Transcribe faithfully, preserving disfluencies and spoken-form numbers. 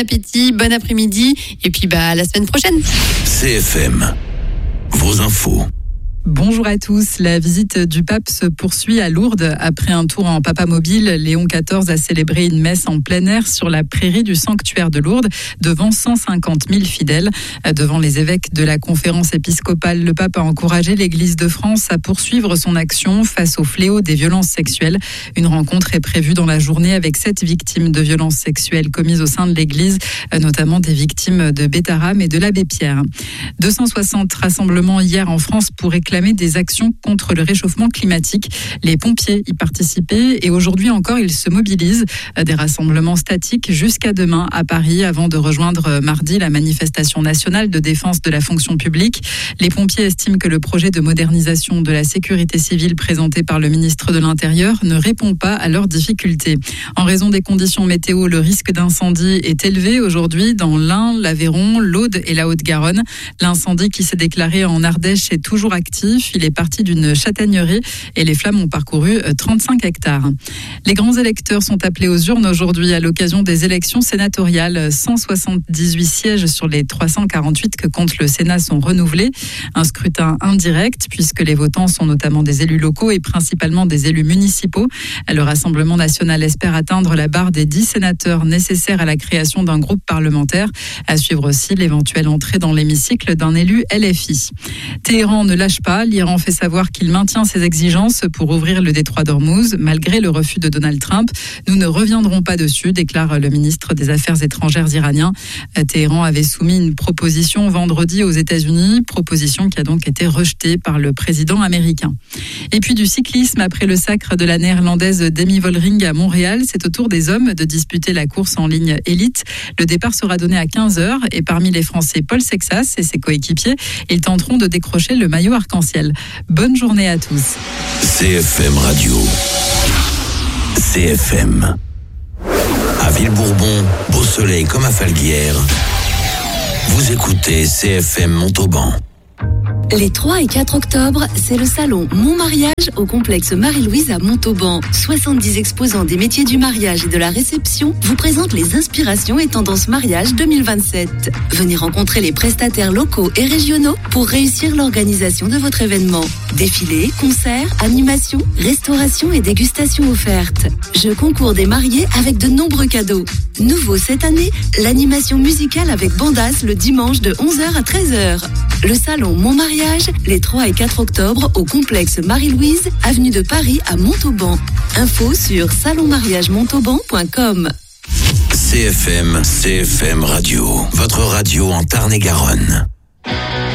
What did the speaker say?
appétit, bon après-midi et puis bah à la semaine prochaine. C F M, vos infos. Bonjour à tous. La visite du pape se poursuit à Lourdes. Après un tour en papamobile, Léon quatorze a célébré une messe en plein air sur la prairie du sanctuaire de Lourdes devant cent cinquante mille fidèles. Devant les évêques de la conférence épiscopale, le pape a encouragé l'Église de France à poursuivre son action face au fléau des violences sexuelles. Une rencontre est prévue dans la journée avec sept victimes de violences sexuelles commises au sein de l'Église, notamment des victimes de Bétarame et de l'abbé Pierre. deux cent soixante rassemblements hier en France pour réclamer des actions contre le réchauffement climatique. Les pompiers y participaient et aujourd'hui encore, ils se mobilisent. Des rassemblements statiques jusqu'à demain à Paris avant de rejoindre mardi la manifestation nationale de défense de la fonction publique. Les pompiers estiment que le projet de modernisation de la sécurité civile présenté par le ministre de l'Intérieur ne répond pas à leurs difficultés. En raison des conditions météo, le risque d'incendie est élevé aujourd'hui dans l'Ain, l'Aveyron, l'Aude et la Haute-Garonne. L'incendie qui s'est déclaré en Ardèche est toujours actif. Il est parti d'une châtaignerie et les flammes ont parcouru trente-cinq hectares. Les grands électeurs sont appelés aux urnes aujourd'hui à l'occasion des élections sénatoriales. cent soixante-dix-huit sièges sur les trois cent quarante-huit que compte le Sénat sont renouvelés. Un scrutin indirect puisque les votants sont notamment des élus locaux et principalement des élus municipaux. Le Rassemblement national espère atteindre la barre des dix sénateurs nécessaires à la création d'un groupe parlementaire. À suivre aussi l'éventuelle entrée dans l'hémicycle d'un élu L F I. Téhéran ne lâche pas. L'Iran fait savoir qu'il maintient ses exigences pour ouvrir le détroit d'Ormuz, malgré le refus de Donald Trump. Nous ne reviendrons pas dessus, déclare le ministre des Affaires étrangères iranien. Téhéran avait soumis une proposition vendredi aux États-Unis, proposition qui a donc été rejetée par le président américain. Et puis du cyclisme, après le sacre de la néerlandaise Demi Vollering à Montréal, c'est au tour des hommes de disputer la course en ligne élite. Le départ sera donné à quinze heures et parmi les Français, Paul Sexas et ses coéquipiers, ils tenteront de décrocher le maillot arc-en-ciel. Bonne journée à tous. C F M Radio. C F M. À Villebourbon, beau soleil comme à Falguière. Vous écoutez C F M Montauban. Les trois et quatre octobre, c'est le salon Mon Mariage au complexe Marie-Louise à Montauban. soixante-dix exposants des métiers du mariage et de la réception vous présentent les inspirations et tendances mariage deux mille vingt-sept. Venez rencontrer les prestataires locaux et régionaux pour réussir l'organisation de votre événement. Défilés, concerts, animations, restauration et dégustations offertes. Jeux concours des mariés avec de nombreux cadeaux. Nouveau cette année, l'animation musicale avec Bandas le dimanche de onze heures à treize heures. Le salon Mon Mariage, les trois et quatre octobre au complexe Marie-Louise, avenue de Paris à Montauban. Info sur salon mariage montauban point com. C F M, C F M Radio, votre radio en Tarn-et-Garonne.